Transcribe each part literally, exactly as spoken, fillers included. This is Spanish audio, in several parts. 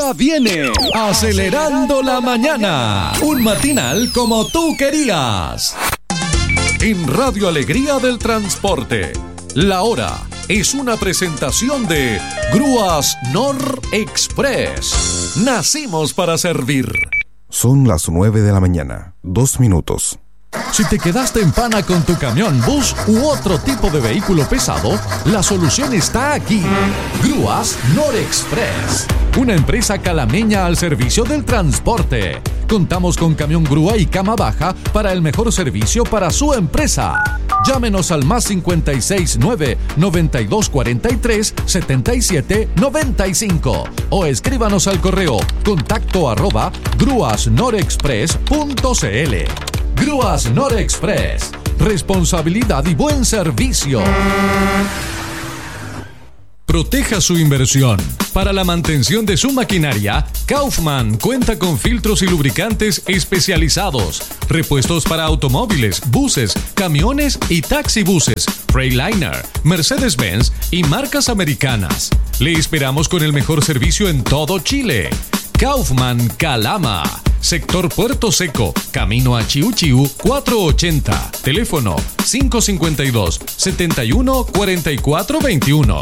Ya viene Acelerando la Mañana, un matinal como tú querías. En Radio Alegría del Transporte, la hora es una presentación de Grúas Nor Express. Nacimos para servir. Son las nueve de la mañana, dos minutos. Si te quedaste en pana con tu camión, bus u otro tipo de vehículo pesado, la solución está aquí. Grúas Nor Express, una empresa calameña al servicio del transporte. Contamos con camión grúa y cama baja para el mejor servicio para su empresa. Llámenos al más cincuenta y seis nueve, noventa y dos cuarenta y tres, setenta y siete noventa y cinco o escríbanos al correo contacto arroba grúasnorexpress punto cl. Grúas Nor Express, responsabilidad y buen servicio. Proteja su inversión. Para la mantención de su maquinaria, Kaufman cuenta con filtros y lubricantes especializados, repuestos para automóviles, buses, camiones y taxibuses, Freightliner, Mercedes-Benz y marcas americanas. Le esperamos con el mejor servicio en todo Chile. Kaufman Calama, sector Puerto Seco, camino a Chiu Chiu cuatrocientos ochenta, teléfono cinco cinco dos, setenta y uno, cuarenta y cuatro veintiuno.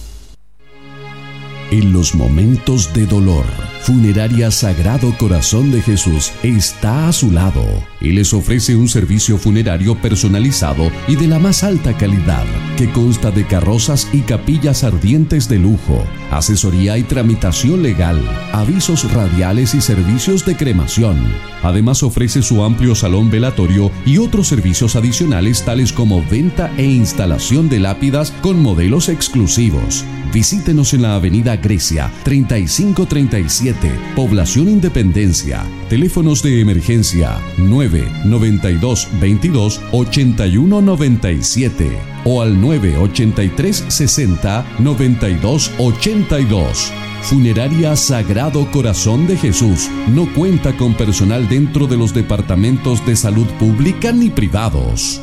En los momentos de dolor, Funeraria Sagrado Corazón de Jesús está a su lado y les ofrece un servicio funerario personalizado y de la más alta calidad, que consta de carrozas y capillas ardientes de lujo, asesoría y tramitación legal, avisos radiales y servicios de cremación. Además ofrece su amplio salón velatorio y otros servicios adicionales tales como venta e instalación de lápidas con modelos exclusivos. Visítenos en la avenida Grecia, treinta y cinco treinta y siete, Población Independencia. Teléfonos de emergencia nueve noventa y dos veintidós ochenta y uno noventa y siete o al nueve ochenta y tres sesenta noventa y dos ochenta y dos. Funeraria Sagrado Corazón de Jesús no cuenta con personal dentro de los departamentos de salud pública ni privados.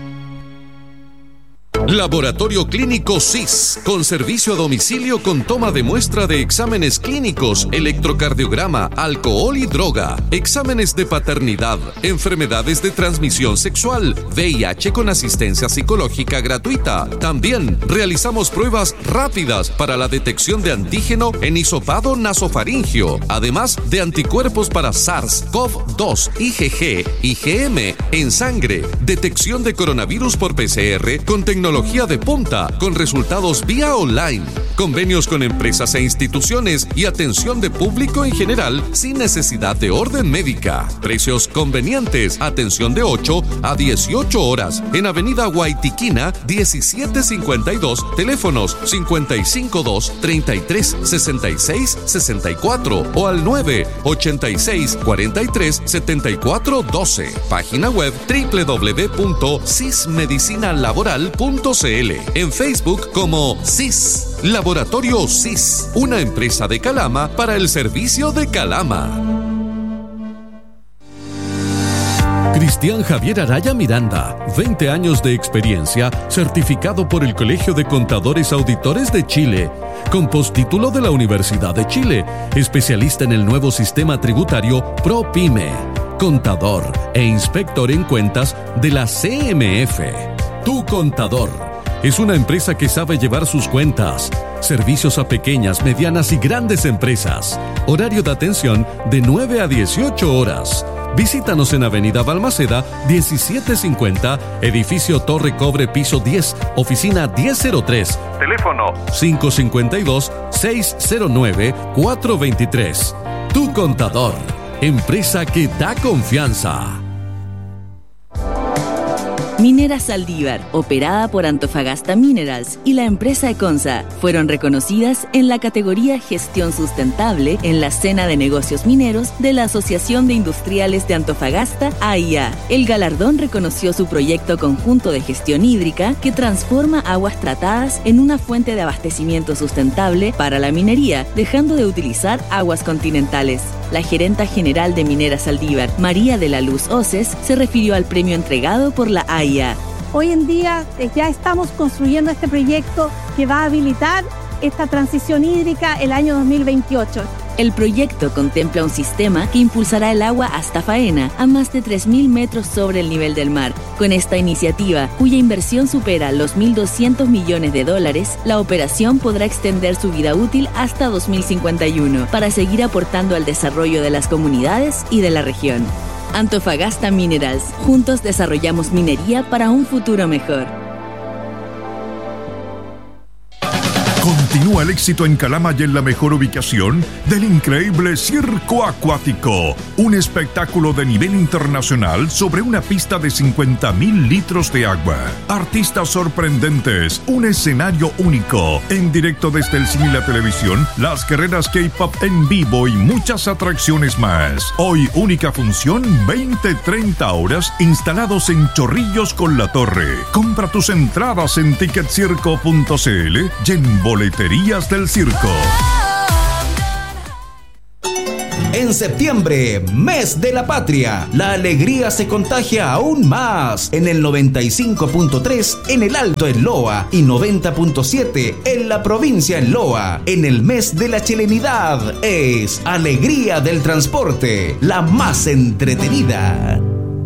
Laboratorio Clínico S I S, con servicio a domicilio con toma de muestra de exámenes clínicos, electrocardiograma, alcohol y droga, exámenes de paternidad, enfermedades de transmisión sexual, V I H con asistencia psicológica gratuita. También realizamos pruebas rápidas para la detección de antígeno en hisopado nasofaringio, además de anticuerpos para SARS-C o V dos, I G G, I G M en sangre, detección de coronavirus por P C R con tecnología de punta, con resultados vía online, convenios con empresas e instituciones y atención de público en general sin necesidad de orden médica. Precios convenientes, atención de ocho a dieciocho horas en Avenida Guaitiquina diecisiete cincuenta y dos, teléfonos cincuenta y cinco dos, treinta y tres, sesenta y seis, sesenta y cuatro o al nueve ochenta y seis, cuarenta y tres, setenta y cuatro doce. Página web doble u doble u doble u punto sismedicinalaboral punto cl. En Facebook como S I S, Laboratorio S I S, una empresa de Calama para el servicio de Calama. Cristian Javier Araya Miranda, veinte años de experiencia, certificado por el Colegio de Contadores Auditores de Chile, con postítulo de la Universidad de Chile, especialista en el nuevo sistema tributario ProPyme, contador e inspector en cuentas de la C M F. Tu Contador es una empresa que sabe llevar sus cuentas. Servicios a pequeñas, medianas y grandes empresas. Horario de atención de nueve a dieciocho horas. Visítanos en Avenida Balmaceda diecisiete cincuenta, edificio Torre Cobre piso diez, oficina diez cero tres. Teléfono cinco cinco dos, seis cero nueve, cuatro dos tres. Tu Contador, empresa que da confianza. Minera Saldívar, operada por Antofagasta Minerals y la empresa Econsa, fueron reconocidas en la categoría Gestión Sustentable en la Cena de Negocios Mineros de la Asociación de Industriales de Antofagasta, A I A. El galardón reconoció su proyecto conjunto de gestión hídrica que transforma aguas tratadas en una fuente de abastecimiento sustentable para la minería, dejando de utilizar aguas continentales. La gerenta general de Minera Saldívar, María de la Luz Oces, se refirió al premio entregado por la A I A. Hoy en día ya estamos construyendo este proyecto que va a habilitar esta transición hídrica el año dos mil veintiocho. El proyecto contempla un sistema que impulsará el agua hasta Faena, a más de tres mil metros sobre el nivel del mar. Con esta iniciativa, cuya inversión supera los mil doscientos millones de dólares, la operación podrá extender su vida útil hasta dos mil cincuenta y uno para seguir aportando al desarrollo de las comunidades y de la región. Antofagasta Minerals. Juntos desarrollamos minería para un futuro mejor. Continúa el éxito en Calama y en la mejor ubicación del increíble Circo Acuático, un espectáculo de nivel internacional sobre una pista de cincuenta mil litros de agua. Artistas sorprendentes, un escenario único, en directo desde el cine y la televisión, las carreras K-pop en vivo y muchas atracciones más. Hoy única función, veinte a treinta horas, instalados en Chorrillos con la Torre. Compra tus entradas en ticket circo punto c l y en Boleterías del Circo. En septiembre, mes de la patria, la alegría se contagia aún más en el noventa y cinco punto tres en el Alto en Loa y noventa punto siete en la provincia en Loa. En el mes de la chilenidad es Alegría del Transporte, la más entretenida.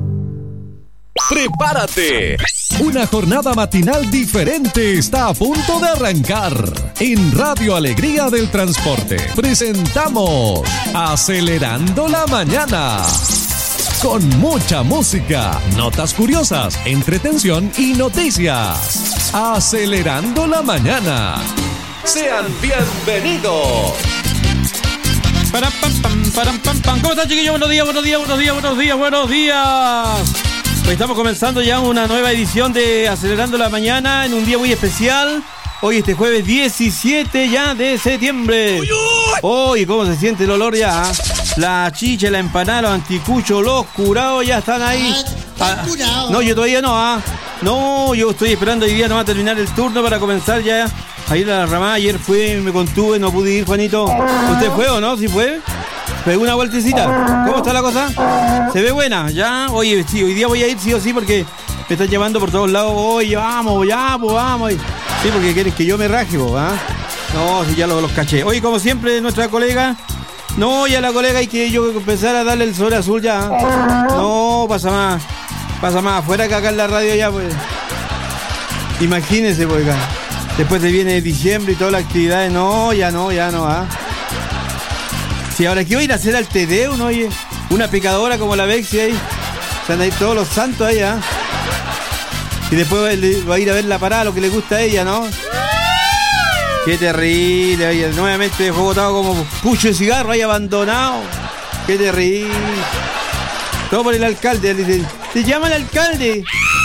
¡Prepárate! Una jornada matinal diferente está a punto de arrancar. En Radio Alegría del Transporte presentamos Acelerando la Mañana. Con mucha música, notas curiosas, entretención y noticias. Acelerando la Mañana. Sean bienvenidos. Param, pam, pam, param, pam, pam. ¿Cómo están, chiquillos? Buenos días, buenos días, buenos días, buenos días, buenos días. Pues estamos comenzando ya una nueva edición de Acelerando la Mañana en un día muy especial. Hoy este jueves diecisiete ya de septiembre. Hoy, ¿cómo se siente el olor ya? La chicha, la empanada, los anticuchos, los curados ya están ahí. Ah, no, yo todavía no, ¿ah? No, yo estoy esperando hoy día nomás terminar el turno para comenzar ya a ir a la ramada. Ayer fui, me contuve, no pude ir, Juanito. ¿Usted fue o no? ¿Sí fue? Pegó una vueltecita. ¿Cómo está la cosa? ¿Se ve buena? ¿Ya? Oye, sí, hoy día voy a ir sí o sí porque me están llamando por todos lados. Oye, vamos, ya, pues vamos. Sí, porque quieren que yo me raje, ¿ah? No, sí, ya los, los caché. Oye, como siempre, nuestra colega. No, ya la colega hay que yo empezar a darle el sobre azul ya. No, pasa más. Pasa más afuera que acá en la radio ya, pues. Imagínense, pues, acá. Después se viene diciembre y todas las actividades. No, ya no, ya no, ¿ah? Si ahora que voy a ir a hacer al Tedeo, ¿no? Oye, una pecadora como la Bexi ahí. Están ahí todos los santos ahí, ¿ah? Y después va a ir a ver la parada, lo que le gusta a ella, ¿no? Qué terrible, oye. Nuevamente dejó botado como pucho de cigarro ahí abandonado. Qué terrible. Todo por el alcalde. Le dice, ¿te llama el alcalde?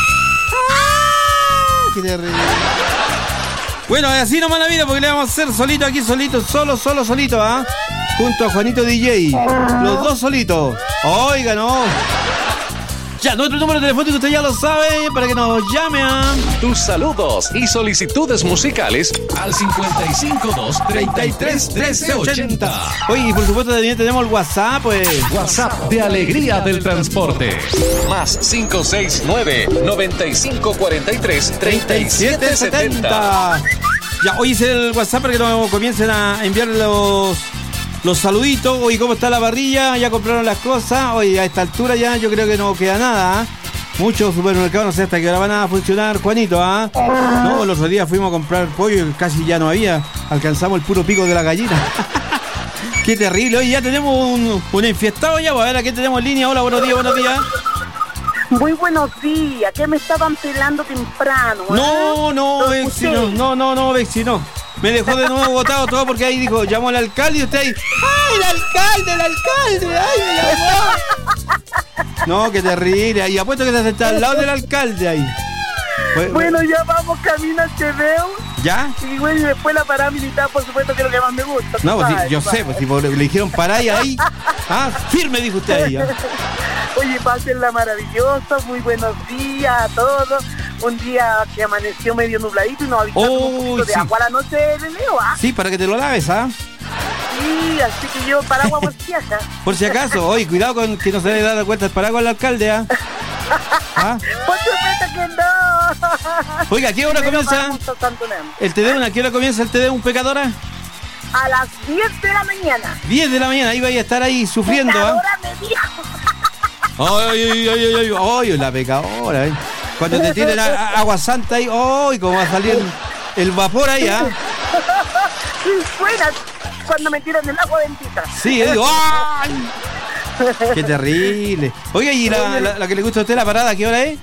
¡Ah! Qué terrible. Bueno, así nomás la vida, porque le vamos a hacer solito aquí, solito, solo, solo, solito, ¿ah? Junto a Juanito D J. Los dos solitos. Oiga, no. Ya, nuestro número telefónico usted ya lo sabe, para que nos llame a... Tus saludos y solicitudes musicales al cincuenta y cinco dos, treinta y tres, trece, ochenta. Oye, y por supuesto también tenemos el WhatsApp, pues. WhatsApp de Alegría del Transporte. Más cinco seis nueve, noventa y cinco cuarenta y tres, treinta y siete setenta. Ya, hoy es el WhatsApp para que nos comiencen a enviar los... Los saluditos. Oye, ¿cómo está la parrilla? ¿Ya compraron las cosas? Oye, a esta altura ya yo creo que no queda nada, ¿eh? Muchos supermercados, no sé hasta qué hora van a funcionar, Juanito, ¿ah? ¿eh? No, el otro día fuimos a comprar pollo y casi ya no había. Alcanzamos el puro pico de la gallina. Qué terrible. Oye, ya tenemos un, un enfiestado ya. A ver, aquí tenemos en línea. Hola, buenos días, buenos días. Muy buenos días. ¿Qué me estaban pelando temprano? ¿eh? No, no, Bexi, no, no, no, no, Bexi, no. Me dejó de nuevo botado todo porque ahí dijo, llamó al alcalde y usted ahí, ¡ay, el alcalde, el alcalde! ¡Ay, me llamó! No, qué terrible. Y apuesto que se está al lado del alcalde ahí. Bueno, bueno, ya vamos camino al Tedeo. ¿Ya? Y bueno, y después la parada militar, por supuesto, que es lo que más me gusta. No, pues, sí, yo sé, pues si le dijeron parar ahí. Ah, firme, dijo usted ahí. ¿eh? Oye, pásenla maravillosa, muy buenos días a todos. Un día que amaneció medio nubladito y nos avisaron oh, un poquito sí. de agua a la noche de Leo, ¿ah? Sí, para que te lo laves, ¿ah? Sí, así que yo paraguas por si acaso. Por si acaso, oye, cuidado con que no se le dé cuenta el paraguas al alcalde, ¿ah? ¿Ah? Por supuesto que no. Oiga, ¿a qué hora comienza? El Tedeo, ¿a qué hora comienza el Tedeo, un pecadora? A las diez de la mañana. diez de la mañana, ahí vais a estar ahí sufriendo, ¿ah? Ahora me dijo. Ay, ay, ay, ay, ay, ay, la pecadora, ¿eh? Cuando te tienen a, a, agua santa ahí, ¡ay! Cómo va a salir el, el vapor ahí, ¿ah? Sí, suena cuando me tiran el agua bendita. Sí, yo digo, ¡ay! ¡Qué terrible! Oiga, ¿y la, la, la que le gusta a usted, la parada, qué hora es?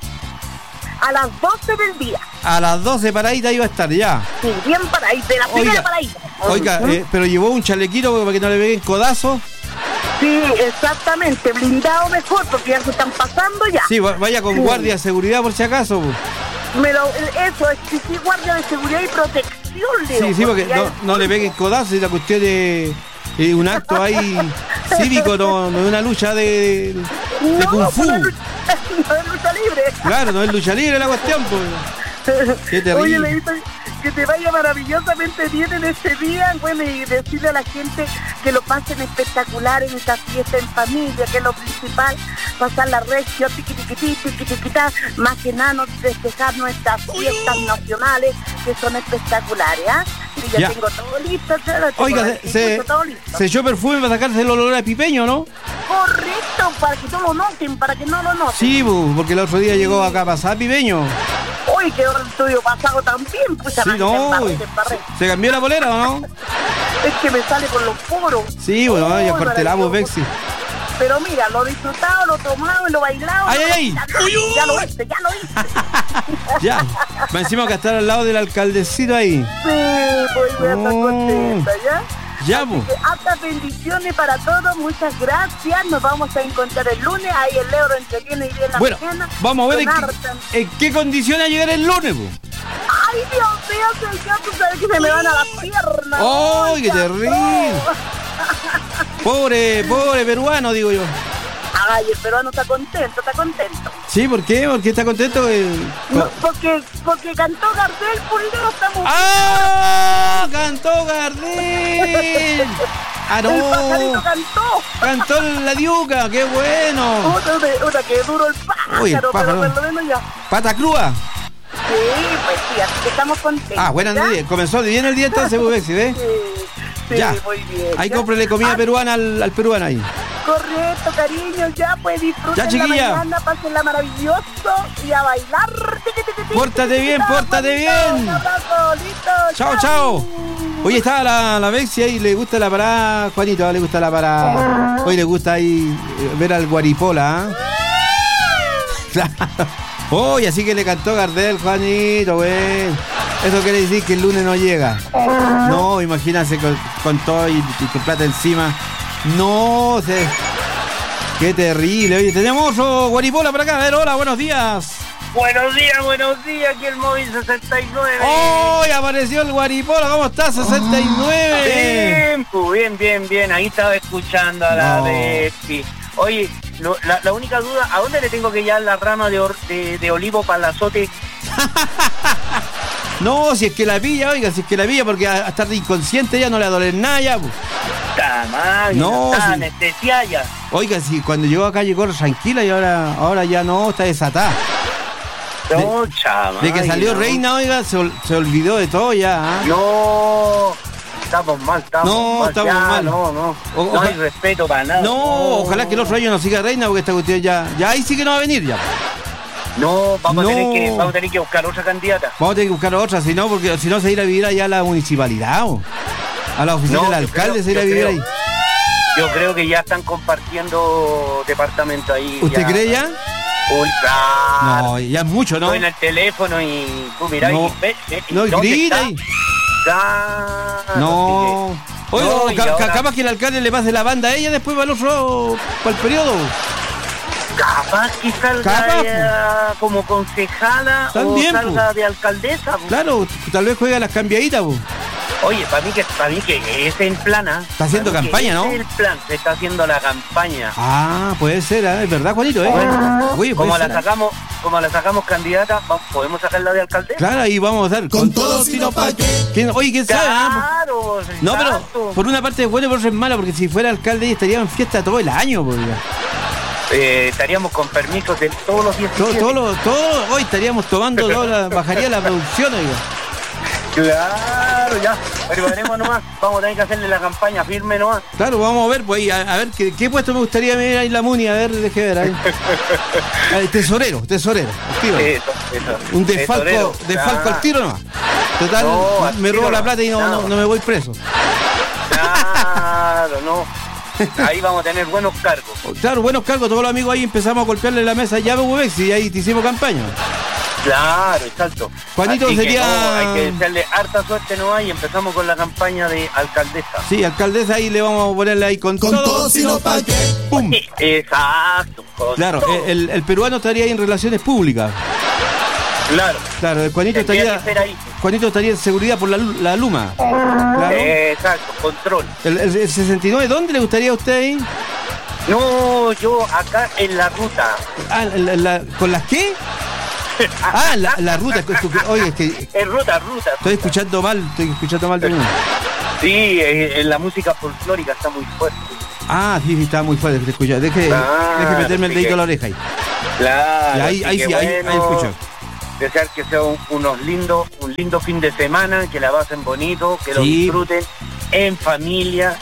A las doce del día. A las doce paradita iba a estar ya. Sí, bien paradita, de la primera paradita. Oiga, eh, pero llevó un chalequito para que no le peguen codazo. Sí, exactamente, blindado mejor porque ya se están pasando ya. Sí, vaya con sí. guardia de seguridad por si acaso. Me lo, eso, es que sí, guardia de seguridad y protección, Leo. Sí, sí, porque, porque no, no le peguen codazo y la cuestión de, de un acto ahí cívico, no, no es una lucha de, de no, Kung Fu. No es, lucha, no es lucha libre. Claro, no es lucha libre la cuestión, pues. Qué terrible. Oye, Leito, que te vaya maravillosamente bien en este día, bueno, y decirle a la gente que lo pasen espectacular en esta fiesta en familia, que es lo principal, pasar la regio, tiqui tiqui tiqui tiqui tiqui, más que nada no festejar nuestras fiestas nacionales que son espectaculares, ¿ah? ¿eh? Y ya, ya tengo todo listo, todo, oiga, se, se, todo listo. Se echó perfume para sacarse el olor a pipeño, ¿no? Correcto, para que no lo noten, para que no lo noten. Sí, porque el otro día sí. llegó acá a pasar pipeño. Uy, quedó el estudio pasado también, pues sí, no, embarré, embarré. ¿Se cambió la polera o no? Es que me sale con los poros. Sí, bueno, oh, ya cortelamos, Bexi. Pero mira, lo disfrutado, lo tomado y lo bailado. ¡Ay, ay, ay! Ya, ya, ya lo viste, ya lo viste. Ya, va encima que estar al lado del alcaldecito ahí. Sí, pues voy a estar oh. contenta, ¿ya? Ya, pues. Altas bendiciones para todos, muchas gracias. Nos vamos a encontrar el lunes. Ahí el Euro entretiene y bien la bueno, mañana. Vamos a ver en qué, en qué condiciones llegar el lunes, pues. Ay, Dios mío, señor, tú sabes que se me van a las piernas. ¡Oh, qué terrible! Pobre, pobre peruano, digo yo. Ay, el peruano está contento, está contento. Sí, ¿por qué? ¿Por qué está contento? El... No, porque, porque cantó Gardel, por eso estamos... ¡Ah! ¡Cantó Gardel! ¡Ah, no! El pajarito cantó. Cantó la diuca, qué bueno. Una, una que duro el pájaro, Uy, el pájaro. Pero por lo menos ya. ¿Pata crúa? Sí, pues sí, así que estamos contentos. Ah, bueno, día. Comenzó bien el día entonces, Bubexi, ¿ves? Sí, sí, ya. Muy bien. Ahí cómprele comida ah, peruana al, al peruano ahí. Correcto, cariño, ya pues disfruten ya, la mañana, pásenla maravilloso y a bailar. Pórtate bien, pórtate bien. Un abrazo, listo. Chao, chao. Hoy estaba la, la Bexi ahí, le gusta la parada, Juanito, le gusta la parada. Hoy le gusta ahí ver al Guaripola, ¿eh? Claro. Hoy, así que le cantó Gardel, Juanito, güey. Eso quiere decir que el lunes no llega. No, imagínate con, con todo y, y con plata encima. No sé. Qué terrible. Oye, tenemos otro Guaripola por acá. A ver, hola, buenos días. Buenos días, buenos días. Aquí el móvil sesenta y nueve. ¡Oh! Apareció el Guaripola. ¿Cómo estás, sesenta y nueve? Bien, pues, bien, bien, bien. Ahí estaba escuchando a la no. de Esti. Oye, lo, la, la única duda, ¿a dónde le tengo que llevar la rama de, or, de, de olivo para el azote? No, si es que la pilla, oiga, si es que la pilla, porque a, a estar inconsciente ya no le va a doler nada ya, pues. Está mal, no, está si... anestesia ya. Oiga, si cuando llegó acá llegó tranquila y ahora, ahora ya no, está desatada. No, chaval. De que salió no. reina, oiga, se, se olvidó de todo ya. ¿eh? No, estamos mal, estamos no, mal. Estamos ya, mal. No, no, o, no hay respeto para nada. No, no, ojalá que el otro año no siga reina, porque esta cuestión ya, ya ahí sí que no va a venir ya. No, vamos, no. A tener que, vamos a tener que buscar otra candidata. Vamos a tener que buscar otra, si no, porque si no se irá a vivir allá a la municipalidad, o a la oficina no, del alcalde creo, se irá a vivir creo, ahí. Yo creo que ya están compartiendo departamento ahí. ¿Usted ya, cree ya? Uy, claro. No, ya es mucho, ¿no? Estoy en el teléfono y tú mirá no, y ves. Y no, grita ahí. Claro. No. Oye, no, ca ahora... capaz que el alcalde le pase la banda a ella después para el otro, para el periodo. Capaz que salga capaz, ella como concejala también, o salga po. de alcaldesa. Po. Claro, tal vez juega las cambiaditas, po. Oye, para mí que para mí que ese es el plan, ¿eh? Está haciendo campaña, ¿no? Ese es el plan, se está haciendo la campaña. Ah, puede ser, ¿eh? Es verdad, Juanito, ¿eh? Bueno, Oye, como ser, la sacamos, como la sacamos candidata, podemos sacarla de alcaldesa. Claro, ahí vamos a dar con, con todo sino pa' qué. Oye, ¿quién sabe? Claro, ¿eh? No, pero por una parte es bueno y por otra es malo, porque si fuera alcalde estaría en fiesta todo el año, pues. Eh, estaríamos con permisos de todos los diecisiete. Todo, todo, todo, hoy estaríamos tomando, toda la, bajaría la producción, oiga. Claro. claro, ya. Preparemos nomás. Vamos a tener que hacerle la campaña firme nomás. Claro, vamos a ver, pues, a, a ver, ¿qué, ¿qué puesto me gustaría ver ahí la Muni? A ver, deje ver ahí. Ahí, tesorero, tesorero. Eso, eso. Un desfalco, tesorero. desfalco al tiro nomás. Total, no, me robo no. la plata y no, no. No, no me voy preso. Claro, no. Ahí vamos a tener buenos cargos. Claro, buenos cargos. Todos los amigos ahí empezamos a golpearle la mesa. Ya me y ahí te hicimos campaña. Claro, exacto. Juanito, Así sería... Que, no, hay que desearle harta suerte no hay y empezamos con la campaña de alcaldesa. Sí, alcaldesa, ahí le vamos a ponerle ahí con, con todo. todo sino pa' qué. ¡Pum! Exacto. Claro, el, el peruano estaría ahí en relaciones públicas. Claro. Claro, el Juanito estaría, Juanito estaría en seguridad por la, la Luma. Claro. Exacto, control. El, el, el sesenta y nueve, ¿dónde le gustaría a usted ahí? No, yo acá en la ruta. Ah, la, la, ¿con las qué? Ah, la, la ruta. Oye, es que... En ruta, ruta. Estoy escuchando mal, estoy escuchando mal también. Sí, en la música folclórica está muy fuerte. Ah, sí, sí, está muy fuerte, te escucho. Deje, claro, deje meterme el dedito que... a la oreja ahí. Claro. Y ahí, ahí sí, bueno, ahí, ahí escucho. Desear que sea un, unos lindos, un lindo fin de semana, que la pasen bonito, que sí. Lo disfruten en familia,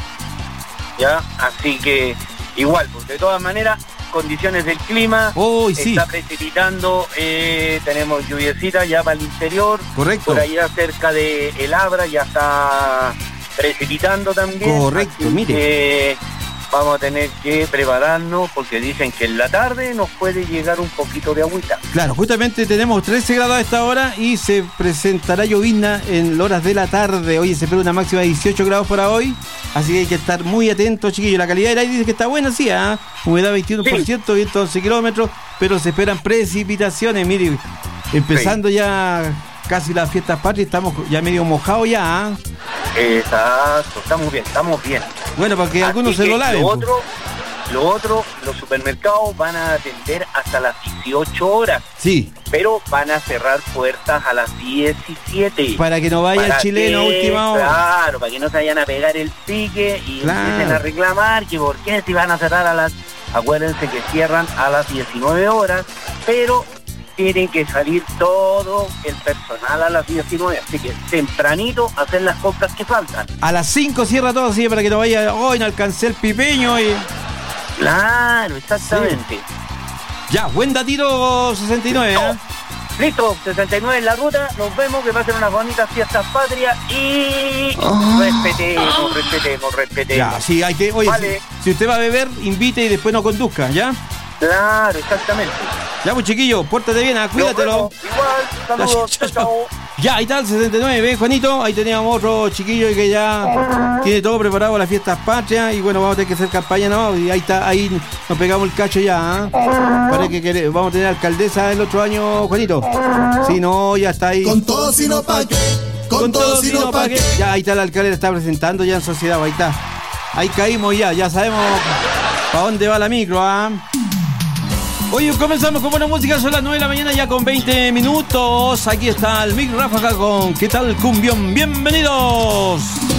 ya, así que igual, pues de todas maneras, condiciones del clima, oh, sí. Está precipitando, eh, tenemos lluviecita ya para el interior, correcto. Por allá cerca de El Abra ya está precipitando también, correcto, mire. Que vamos a tener que prepararnos porque dicen que en la tarde nos puede llegar un poquito de agüita. Claro, justamente tenemos trece grados a esta hora y se presentará llovizna en horas de la tarde. Hoy se espera una máxima de dieciocho grados para hoy, así que hay que estar muy atentos, chiquillos. La calidad del aire dice que está buena, sí, ¿eh? Humedad veintiuno por ciento, sí. Viento once kilómetros, pero se esperan precipitaciones, mire, empezando sí. Ya casi las fiestas patrias, estamos ya medio mojados ya, ¿eh? Exacto, estamos bien, estamos bien. Bueno, para que Así algunos se que lo laven. Lo otro, lo otro, los supermercados van a atender hasta las dieciocho horas. Sí. Pero van a cerrar puertas a las diecisiete. Para que no vaya el chileno que, última hora. Claro, para que no se vayan a pegar el pique y claro. Empiecen a reclamar que por qué si van a cerrar a las... Acuérdense que cierran a las diecinueve horas, pero... tienen que salir todo el personal a las diecinueve, así que tempranito hacer las compras que faltan. A las cinco cierra todo, así para que no vaya, hoy oh, no alcancé el pipeño y... Claro, exactamente. Sí. Ya, buen datito sesenta y nueve, ¿eh? Listo, sesenta y nueve en la ruta, nos vemos, que pasen unas bonitas fiestas patrias y... Oh. Respetemos, respetemos, respetemos. Ya, sí, hay que... Oye, vale. si, si usted va a beber, invite y después no conduzca, ¿ya? Claro, exactamente. Ya, pues chiquillo, pórtate bien, cuídatelo. Igual, saludos, chao, chao. Ya, ahí está el sesenta y nueve, ¿ves, Juanito? Ahí teníamos otro chiquillo que ya tiene todo preparado para las fiestas patrias. Y bueno, vamos a tener que hacer campaña, ¿no? Y ahí está, ahí nos pegamos el cacho ya, ¿eh? Parece que vamos a tener alcaldesa el otro año, Juanito. Si no, ya está ahí. Con todo sino pa' qué. Con, Con todo sino pa' qué. Ya, ahí está el alcalde, está presentando ya en sociedad, ahí está. Ahí caímos ya, ya sabemos para dónde va la micro, ¿ah? ¿eh? Hoy comenzamos con buena música, son las nueve de la mañana ya con veinte minutos. Aquí está el Mic Ráfaga con ¿qué tal, cumbión? ¡Bienvenidos!